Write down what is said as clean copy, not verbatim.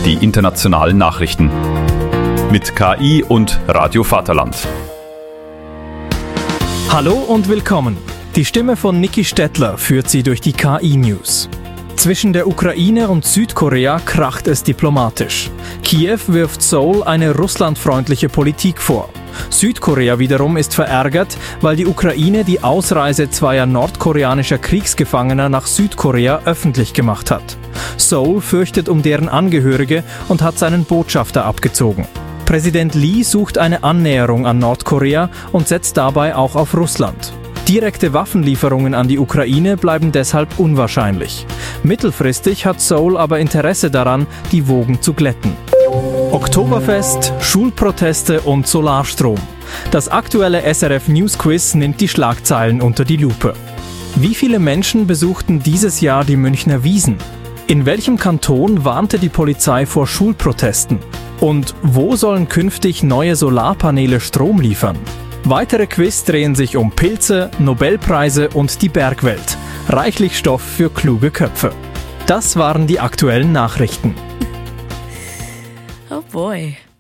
die internationalen Nachrichten. Mit KI und Radio Vaterland. Hallo und willkommen. Die Stimme von Niki Stettler führt Sie durch die KI-News. Zwischen der Ukraine und Südkorea kracht es diplomatisch. Kiew wirft Seoul eine russlandfreundliche Politik vor. Südkorea wiederum ist verärgert, weil die Ukraine die Ausreise zweier nordkoreanischer Kriegsgefangener nach Südkorea öffentlich gemacht hat. Seoul fürchtet um deren Angehörige und hat seinen Botschafter abgezogen. Präsident Lee sucht eine Annäherung an Nordkorea und setzt dabei auch auf Russland. Direkte Waffenlieferungen an die Ukraine bleiben deshalb unwahrscheinlich. Mittelfristig hat Seoul aber Interesse daran, die Wogen zu glätten. Oktoberfest, Schulproteste und Solarstrom. Das aktuelle SRF News Quiz nimmt die Schlagzeilen unter die Lupe. Wie viele Menschen besuchten dieses Jahr die Münchner Wiesn? In welchem Kanton warnte die Polizei vor Schulprotesten? Und wo sollen künftig neue Solarpaneele Strom liefern? Weitere Quiz drehen sich um Pilze, Nobelpreise und die Bergwelt. Reichlich Stoff für kluge Köpfe. Das waren die aktuellen Nachrichten. Oh boy.